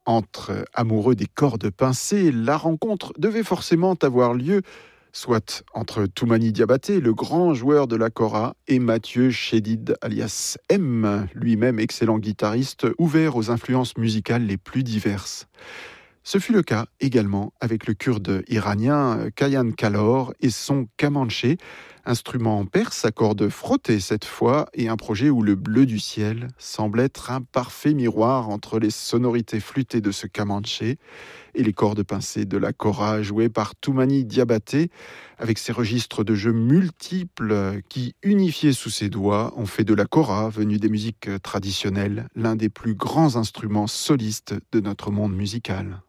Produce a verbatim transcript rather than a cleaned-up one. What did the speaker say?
Entre amoureux des cordes pincées, la rencontre devait forcément avoir lieu, soit entre Toumani Diabaté, le grand joueur de la kora, et Mathieu Chédid alias M, lui-même excellent guitariste, ouvert aux influences musicales les plus diverses. Ce fut le cas également avec le kurde iranien Kayan Kalor et son kamanché, instrument perse à cordes frottées cette fois, et un projet où le bleu du ciel semble être un parfait miroir entre les sonorités flûtées de ce kamanché et les cordes pincées de la kora jouée par Toumani Diabaté, avec ses registres de jeu multiples qui, unifiés sous ses doigts, ont fait de la kora, venue des musiques traditionnelles, l'un des plus grands instruments solistes de notre monde musical.